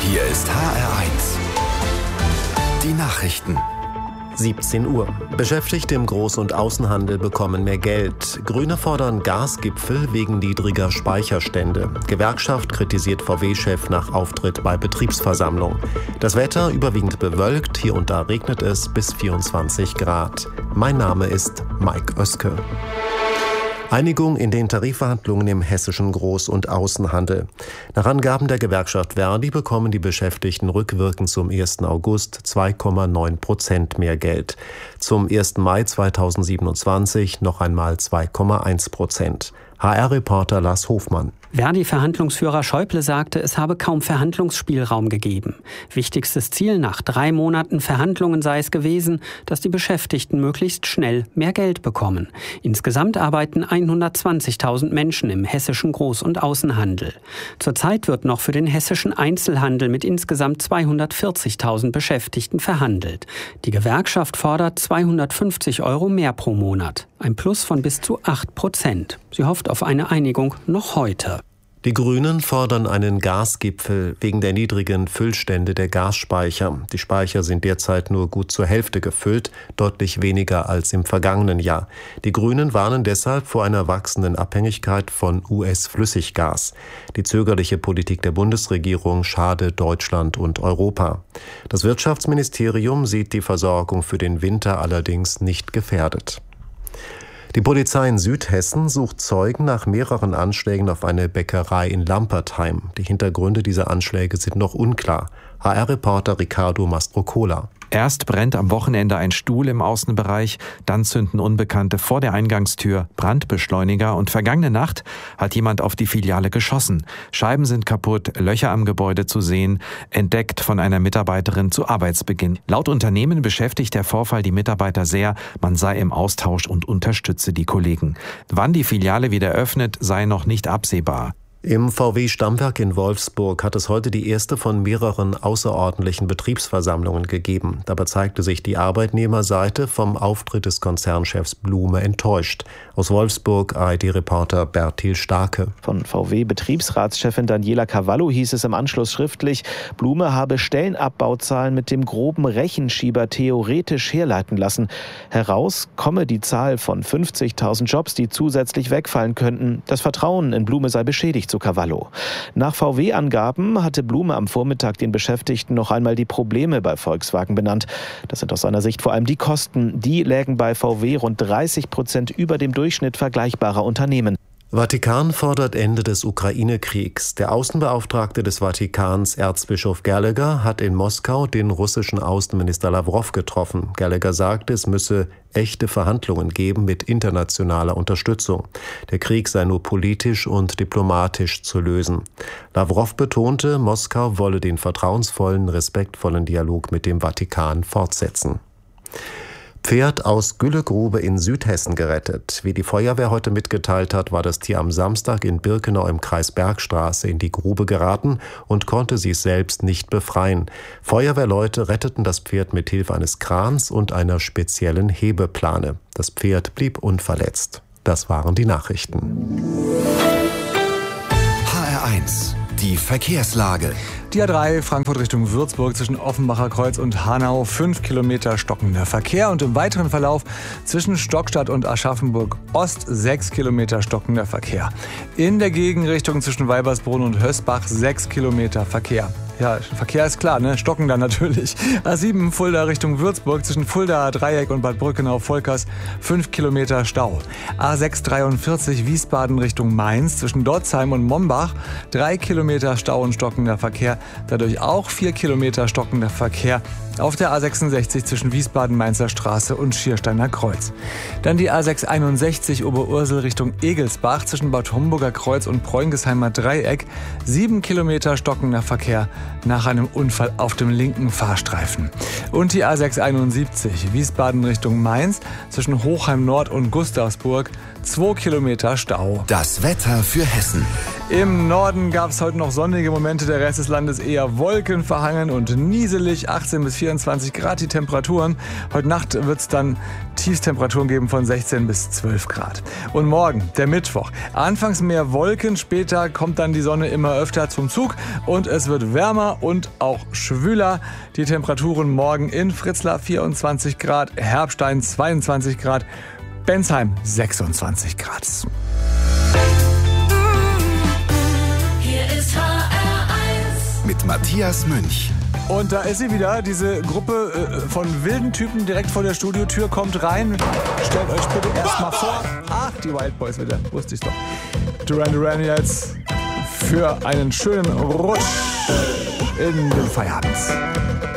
Hier ist HR1. Die Nachrichten. 17 Uhr. Beschäftigte im Groß- und Außenhandel bekommen mehr Geld. Grüne fordern Gasgipfel wegen niedriger Speicherstände. Gewerkschaft kritisiert VW-Chef nach Auftritt bei Betriebsversammlung. Das Wetter überwiegend bewölkt, hier und da regnet es bis 24 Grad. Mein Name ist Mike Oeske. Einigung in den Tarifverhandlungen im hessischen Groß- und Außenhandel. Nach Angaben der Gewerkschaft Verdi bekommen die Beschäftigten rückwirkend zum 1. August 2,9% mehr Geld. Zum 1. Mai 2027 noch einmal 2,1%. HR-Reporter Lars Hofmann. Verdi-Verhandlungsführer Schäuble sagte, es habe kaum Verhandlungsspielraum gegeben. Wichtigstes Ziel nach 3 Monaten Verhandlungen sei es gewesen, dass die Beschäftigten möglichst schnell mehr Geld bekommen. Insgesamt arbeiten 120.000 Menschen im hessischen Groß- und Außenhandel. Zurzeit wird noch für den hessischen Einzelhandel mit insgesamt 240.000 Beschäftigten verhandelt. Die Gewerkschaft fordert 250 € mehr pro Monat. Ein Plus von bis zu 8%. Sie hofft auf eine Einigung noch heute. Die Grünen fordern einen Gasgipfel wegen der niedrigen Füllstände der Gasspeicher. Die Speicher sind derzeit nur gut zur Hälfte gefüllt, deutlich weniger als im vergangenen Jahr. Die Grünen warnen deshalb vor einer wachsenden Abhängigkeit von US-Flüssiggas. Die zögerliche Politik der Bundesregierung schadet Deutschland und Europa. Das Wirtschaftsministerium sieht die Versorgung für den Winter allerdings nicht gefährdet. Die Polizei in Südhessen sucht Zeugen nach mehreren Anschlägen auf eine Bäckerei in Lampertheim. Die Hintergründe dieser Anschläge sind noch unklar. HR-Reporter Ricardo Mastrocola. Erst brennt am Wochenende ein Stuhl im Außenbereich, dann zünden Unbekannte vor der Eingangstür Brandbeschleuniger und vergangene Nacht hat jemand auf die Filiale geschossen. Scheiben sind kaputt, Löcher am Gebäude zu sehen, entdeckt von einer Mitarbeiterin zu Arbeitsbeginn. Laut Unternehmen beschäftigt der Vorfall die Mitarbeiter sehr, man sei im Austausch und unterstütze die Kollegen. Wann die Filiale wieder öffnet, sei noch nicht absehbar. Im VW-Stammwerk in Wolfsburg hat es heute die erste von mehreren außerordentlichen Betriebsversammlungen gegeben. Dabei zeigte sich die Arbeitnehmerseite vom Auftritt des Konzernchefs Blume enttäuscht. Aus Wolfsburg ARD-Reporter Bertil Starke. Von VW-Betriebsratschefin Daniela Cavallo hieß es im Anschluss schriftlich, Blume habe Stellenabbauzahlen mit dem groben Rechenschieber theoretisch herleiten lassen. Heraus komme die Zahl von 50.000 Jobs, die zusätzlich wegfallen könnten. Das Vertrauen in Blume sei beschädigt, so Cavallo. Nach VW-Angaben hatte Blume am Vormittag den Beschäftigten noch einmal die Probleme bei Volkswagen benannt. Das sind aus seiner Sicht vor allem die Kosten. Die lägen bei VW rund 30% über dem Durchschnitt vergleichbarer Unternehmen. Vatikan fordert Ende des Ukraine-Kriegs. Der Außenbeauftragte des Vatikans, Erzbischof Gallagher, hat in Moskau den russischen Außenminister Lawrow getroffen. Gallagher sagte, es müsse echte Verhandlungen geben mit internationaler Unterstützung. Der Krieg sei nur politisch und diplomatisch zu lösen. Lawrow betonte, Moskau wolle den vertrauensvollen, respektvollen Dialog mit dem Vatikan fortsetzen. Pferd aus Güllegrube in Südhessen gerettet. Wie die Feuerwehr heute mitgeteilt hat, war das Tier am Samstag in Birkenau im Kreis Bergstraße in die Grube geraten und konnte sich selbst nicht befreien. Feuerwehrleute retteten das Pferd mit Hilfe eines Krans und einer speziellen Hebeplane. Das Pferd blieb unverletzt. Das waren die Nachrichten. HR1, die Verkehrslage. Die A3 Frankfurt Richtung Würzburg zwischen Offenbacher Kreuz und Hanau 5 Kilometer stockender Verkehr und im weiteren Verlauf zwischen Stockstadt und Aschaffenburg Ost 6 Kilometer stockender Verkehr. In der Gegenrichtung zwischen Weibersbrunn und Hösbach 6 Kilometer Verkehr. Ja, Verkehr ist klar, ne? Stocken dann natürlich. A7 Fulda Richtung Würzburg zwischen Fulda Dreieck und Bad Brückenau-Volkers 5 Kilometer Stau. A6 43 Wiesbaden Richtung Mainz zwischen Dotzheim und Mombach 3 Kilometer Stau und stockender Verkehr. Dadurch auch 4 Kilometer stockender Verkehr auf der A66 zwischen Wiesbaden-Mainzer Straße und Schiersteiner Kreuz. Dann die A6 61 Oberursel Richtung Egelsbach zwischen Bad Homburger Kreuz und Preungesheimer Dreieck 7 Kilometer stockender Verkehr nach einem Unfall auf dem linken Fahrstreifen. Und die A6 71 Wiesbaden Richtung Mainz zwischen Hochheim Nord und Gustavsburg 2 Kilometer Stau. Das Wetter für Hessen. Im Norden gab es heute noch sonnige Momente, der Rest des Landes eher wolkenverhangen und nieselig, 18 bis 24 Grad die Temperaturen. Heute Nacht wird es dann Tiefstemperaturen geben von 16 bis 12 Grad. Und morgen, der Mittwoch, anfangs mehr Wolken, später kommt dann die Sonne immer öfter zum Zug und es wird wärmer und auch schwüler. Die Temperaturen morgen in Fritzlar 24 Grad, Herbstein 22 Grad, Bensheim 26 Grad. Mit Matthias Münch. Und da ist sie wieder, diese Gruppe von wilden Typen direkt vor der Studiotür, kommt rein. Stellt euch bitte erstmal vor. Ach, die Wild Boys wieder, wusste ich's doch. Duran Duran jetzt für einen schönen Rutsch in den Feierabend.